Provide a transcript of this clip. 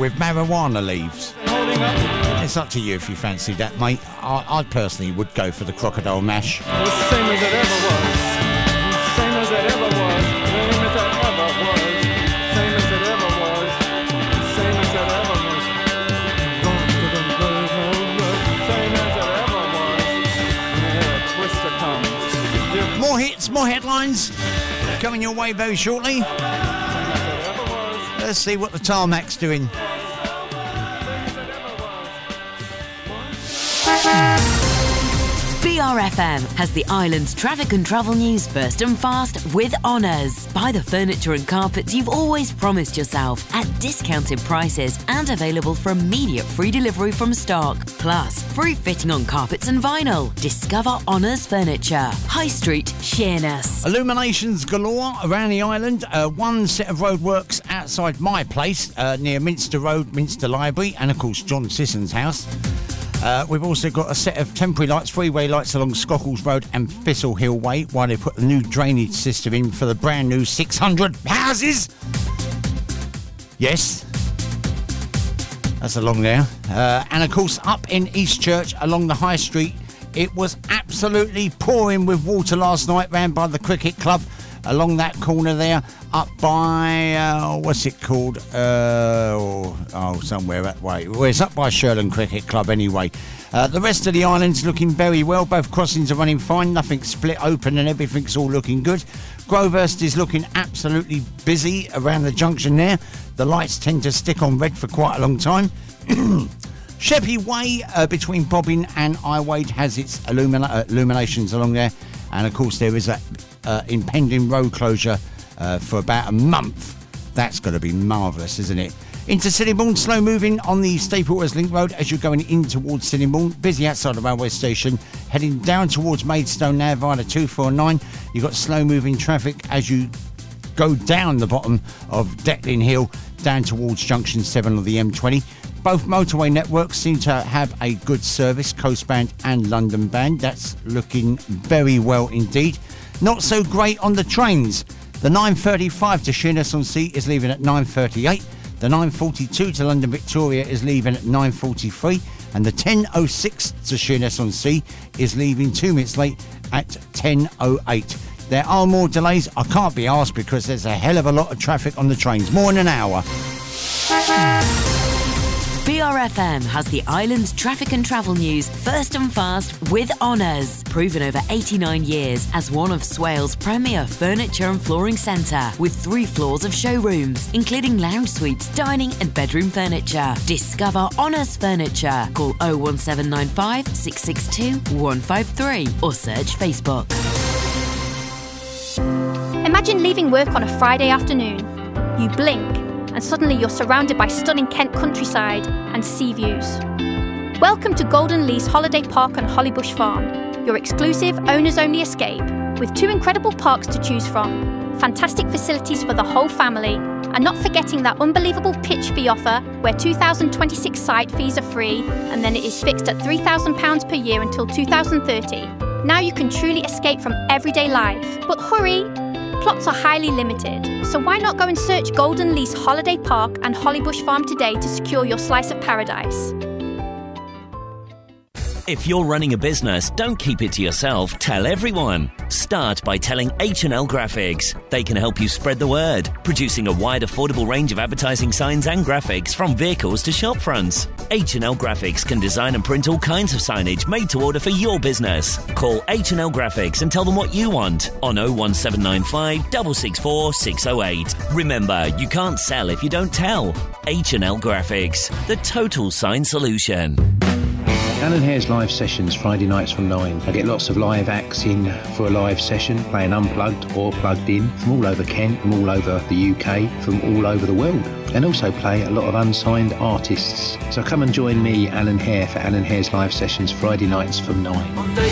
with marijuana leaves. It's up to you if you fancy that, mate. I personally would go for the crocodile mash. Same as it ever was. Same as it ever was. Same as it ever was. Same as it ever was. Same as it ever was. Same as it ever was. Yeah, Twister comes. More hits, more headlines coming your way very shortly. Let's see what the tarmac's doing. BRFM has the island's traffic and travel news first and fast with Honours. Buy the furniture and carpets you've always promised yourself at discounted prices and available for immediate free delivery from stock. Plus, free fitting on carpets and vinyl. Discover Honours Furniture. High Street, Sheerness. Illuminations galore around the island. One set of roadworks outside my place near Minster Road, Minster Library, and of course John Sisson's house. We've also got a set of temporary lights, freeway lights along Scockles Road and Thistle Hill Way while they put the new drainage system in for the brand new 600 houses. Yes. That's along there. And of course up in Eastchurch along the High Street, it was absolutely pouring with water last night round by the cricket club. Along that corner there, up by, what's it called? Somewhere that way. Well, it's up by Shirland Cricket Club anyway. The rest of the island's looking very well. Both crossings are running fine. Nothing's split open and everything's all looking good. Grovehurst is looking absolutely busy around the junction there. The lights tend to stick on red for quite a long time. Sheppey Way between Bobbin and Iwade has its illuminations along there. And of course there is a impending road closure for about a month. That's got to be marvellous, isn't it? Into Sittingbourne, slow moving on the Stapleters Link Road as you're going in towards Sittingbourne. Busy outside the railway station. Heading down towards Maidstone now via the 249. You've got slow moving traffic as you go down the bottom of Decklin Hill down towards Junction 7 of the M20. Both motorway networks seem to have a good service, coastbound and London bound. That's looking very well indeed. Not so great on the trains. The 9:35 to Sheerness-on-Sea is leaving at 9:38. The 9:42 to London Victoria is leaving at 9:43. And the 10:06 to Sheerness-on-Sea is leaving 2 minutes late at 10:08. There are more delays. I can't be asked because there's a hell of a lot of traffic on the trains. More in an hour. BRFM has the island's traffic and travel news first and fast with Honours. Proven over 89 years as one of Swales' premier furniture and flooring centre with 3 floors of showrooms, including lounge suites, dining and bedroom furniture. Discover Honours Furniture. Call 01795 662 153 or search Facebook. Imagine leaving work on a Friday afternoon. You blink and suddenly you're surrounded by stunning Kent countryside and sea views. Welcome to Golden Lease Holiday Park on Hollybush Farm, your exclusive owners-only escape with 2 incredible parks to choose from, fantastic facilities for the whole family, and not forgetting that unbelievable pitch fee offer where 2026 site fees are free and then it is fixed at £3,000 per year until 2030. Now you can truly escape from everyday life. But hurry! Plots are highly limited, so why not go and search Golden Lease Holiday Park and Hollybush Farm today to secure your slice of paradise. If you're running a business, don't keep it to yourself. Tell everyone. Start by telling H&L Graphics. They can help you spread the word, producing a wide, affordable range of advertising signs and graphics from vehicles to shop fronts. H&L Graphics can design and print all kinds of signage made to order for your business. Call H&L Graphics and tell them what you want on 01795 664 608. Remember, you can't sell if you don't tell. H&L Graphics, the total sign solution. Alan Hare's live sessions Friday nights from 9. I get lots of live acts in for a live session, playing unplugged or plugged in from all over Kent, from all over the UK, from all over the world. And also play a lot of unsigned artists. So come and join me, Alan Hare, for Alan Hare's live sessions Friday nights from 9.